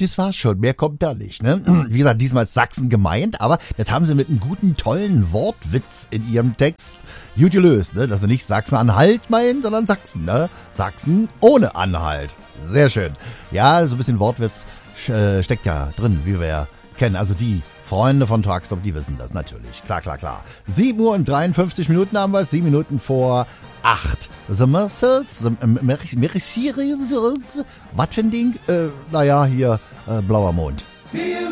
das war's schon. Mehr kommt da nicht, ne? Wie gesagt, diesmal ist Sachsen gemeint, aber das haben sie mit einem guten, tollen Wortwitz in ihrem Text gut gelöst, ne? Dass sie nicht Sachsen-Anhalt meinen, sondern Sachsen, ne? Sachsen ohne Anhalt. Sehr schön. Ja, so ein bisschen Wortwitz steckt ja drin, wie wir ja kennen. Also die Freunde von Truckstop, die wissen das natürlich. Klar. 7 Uhr und 53 Minuten haben wir es, 7 Minuten vor 8. The Muscles, was für ein Ding? Naja, hier blauer Mond.